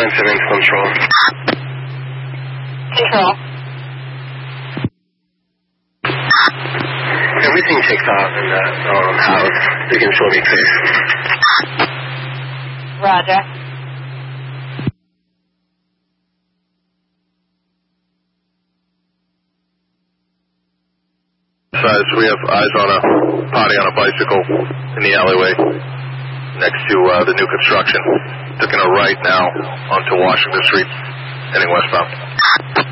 Simmons, control. Control. Everything takes off in that house. The control be clear. Roger. We have eyes on a potty on a bicycle in the alleyway next to the new construction. Taking a right now onto Washington Street, heading westbound.